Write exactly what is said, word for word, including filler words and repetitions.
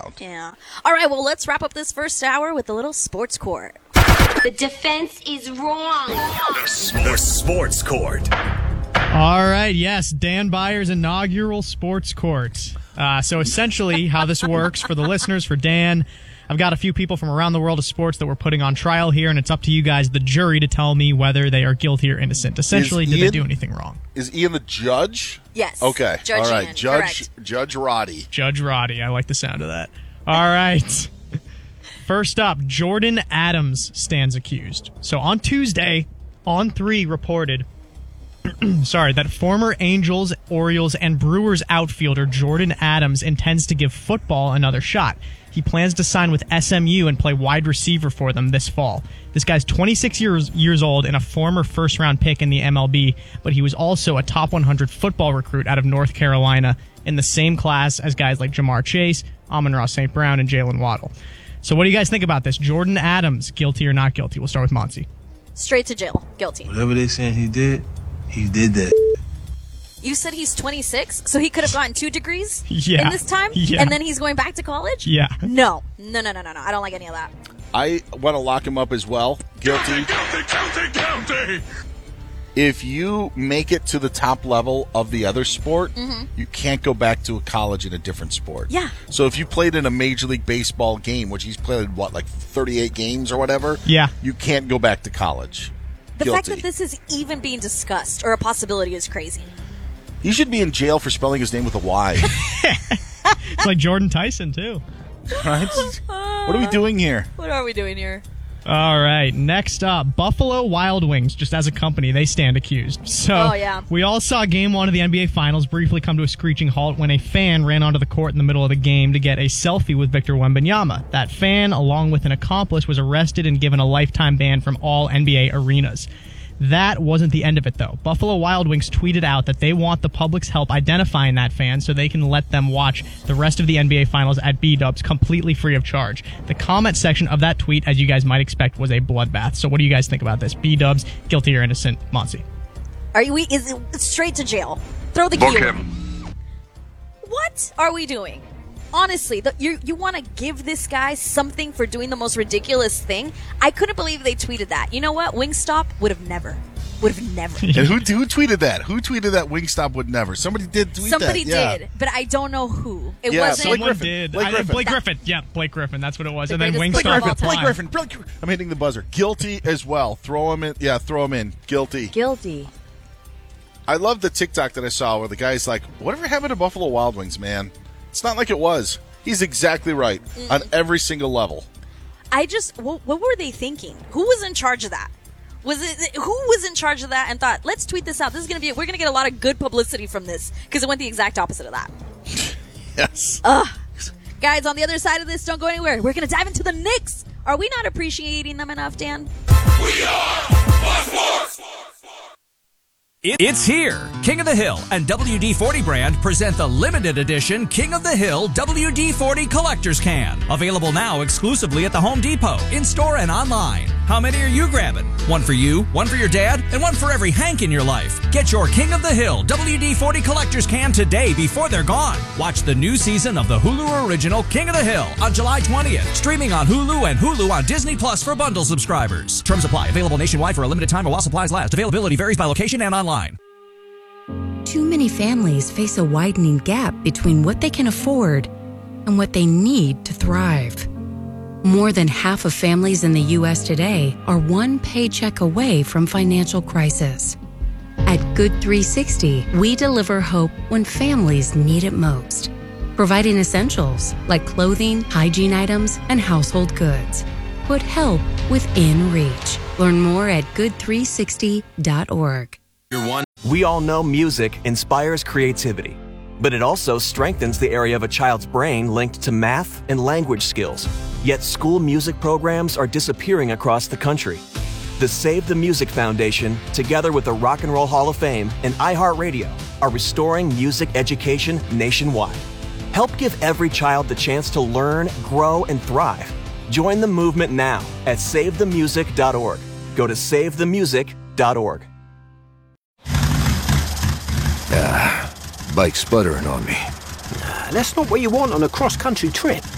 around. Yeah. All right, well, let's wrap up this first hour with a little sports court. The defense is wrong. The Sports Court. All right, yes, Dan Byers' inaugural sports court. Uh, so essentially how this works for the listeners, for Dan, I've got a few people from around the world of sports that we're putting on trial here, and it's up to you guys, the jury, to tell me whether they are guilty or innocent. Essentially, Is did Ian, they do anything wrong? Is Ian the judge? Yes. Okay. Judge All right. Ian, Judge correct. Judge Roddy. Judge Roddy. I like the sound of that. All right. First up, Jordan Adams stands accused. So on Tuesday, On three reported sorry, that former Angels, Orioles, and Brewers outfielder Jordan Adams intends to give football another shot. He plans to sign with S M U and play wide receiver for them this fall. This guy's twenty-six years years old and a former first-round pick in the M L B, but he was also a top one hundred football recruit out of North Carolina in the same class as guys like Jamar Chase, Amon-Ra Saint Brown, and Jalen Waddle. So what do you guys think about this? Jordan Adams, guilty or not guilty? We'll start with Monty. Straight to jail. Guilty. Whatever they saying he did, he did that. You said he's twenty-six, so he could have gotten two degrees Yeah. in this time? Yeah. And then he's going back to college? Yeah. No. No, no, no, no, no. I don't like any of that. I want to lock him up as well. Guilty. Guilty, guilty, guilty. If you make it to the top level of the other sport, Mm-hmm. you can't go back to a college in a different sport. Yeah. So if you played in a Major League Baseball game, which he's played, what, like thirty-eight games or whatever? Yeah. You can't go back to college. The Guilty. fact that this is even being discussed or a possibility is crazy. He should be in jail for spelling his name with a Y. It's like Jordan Tyson, too. Right? What are we doing here? What are we doing here? All right, next up, Buffalo Wild Wings, just as a company, they stand accused. So Oh, yeah. we all saw game one of the N B A Finals briefly come to a screeching halt when a fan ran onto the court in the middle of the game to get a selfie with Victor Wembanyama. That fan, along with an accomplice, was arrested and given a lifetime ban from all N B A arenas. That wasn't the end of it, though. Buffalo Wild Wings tweeted out that they want the public's help identifying that fan so they can let them watch the rest of the N B A Finals at B-Dubs completely free of charge. The comment section of that tweet, as you guys might expect, was a bloodbath. So what do you guys think about this? B-Dubs, guilty or innocent? Monty. Are we? Is it straight to jail? Throw the Book key. him. What are we doing? Honestly, the, you you want to give this guy something for doing the most ridiculous thing? I couldn't believe they tweeted that. You know what? Wingstop would have never, would have never. And who who tweeted that? Who tweeted that Wingstop would never? Somebody did tweet Somebody that. did, but I don't know who. It Yeah, wasn't. Blake Someone Griffin. did. Blake I- Griffin. Blake Griffin. Yeah, Blake Griffin. That's what it was. The and then greatest Wingstop player of all Griffin, time. Blake Griffin, Blake Griffin. I'm hitting the buzzer. Guilty as well. Throw him in. Yeah, throw him in. Guilty. Guilty. I love the TikTok that I saw where the guy's like, whatever happened to Buffalo Wild Wings, man? It's not like it was. He's exactly right Mm. on every single level. I just, what, what were they thinking? Who was in charge of that? Was it who was in charge of that and thought, let's tweet this out? This is gonna be, we're gonna get a lot of good publicity from this because it went the exact opposite of that. Yes. Guys, on the other side of this, don't go anywhere. We're gonna dive into the Knicks. Are we not appreciating them enough, Dan? It's here. King of the Hill and W D forty brand present the limited edition King of the Hill W D forty Collector's Can. Available now exclusively at the Home Depot, in-store and online. How many are you grabbing? One for you, one for your dad, and one for every Hank in your life. Get your King of the Hill W D forty Collector's Can today before they're gone. Watch the new season of the Hulu original King of the Hill on July twentieth. Streaming on Hulu and Hulu on Disney Plus for bundle subscribers. Terms apply. Available nationwide for a limited time or while supplies last. Availability varies by location and online. Too many families face a widening gap between what they can afford and what they need to thrive. More than half of families in the U S today are one paycheck away from financial crisis. At Good three sixty, we deliver hope when families need it most, providing essentials like clothing, hygiene items, and household goods. Put help within reach. Learn more at good three sixty dot org. We all know music inspires creativity, but it also strengthens the area of a child's brain linked to math and language skills. Yet school music programs are disappearing across the country. The Save the Music Foundation, together with the Rock and Roll Hall of Fame and iHeartRadio, are restoring music education nationwide. Help give every child the chance to learn, grow, and thrive. Join the movement now at save the music dot org. Go to save the music dot org. Ah, bike sputtering on me. Nah, that's not what you want on a cross-country trip.